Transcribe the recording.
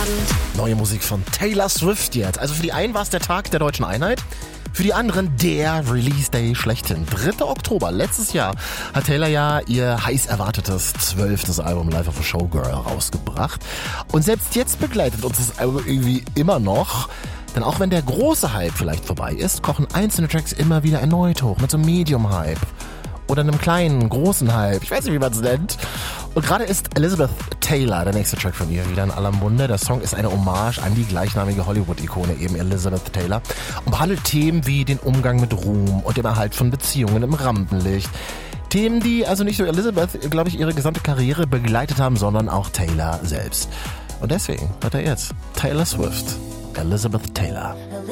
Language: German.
Neue Musik von Taylor Swift jetzt. Also für die einen war es der Tag der deutschen Einheit. Für die anderen der Release Day schlechthin. 3. Oktober letztes Jahr hat Taylor ja ihr heiß erwartetes 12. Album Life of a Showgirl rausgebracht. Und selbst jetzt begleitet uns das Album irgendwie immer noch. Denn auch wenn der große Hype vielleicht vorbei ist, kochen einzelne Tracks immer wieder erneut hoch mit so einem Medium-Hype. Oder einem kleinen, großen Hype. Ich weiß nicht, wie man es nennt. Und gerade ist Elizabeth Taylor, der nächste Track von ihr, wieder in aller Munde. Der Song ist eine Hommage an die gleichnamige Hollywood-Ikone, eben Elizabeth Taylor. Und behandelt Themen wie den Umgang mit Ruhm und dem Erhalt von Beziehungen im Rampenlicht. Themen, die also nicht nur Elizabeth, glaube ich, ihre gesamte Karriere begleitet haben, sondern auch Taylor selbst. Und deswegen hört er jetzt Taylor Swift, Elizabeth Taylor.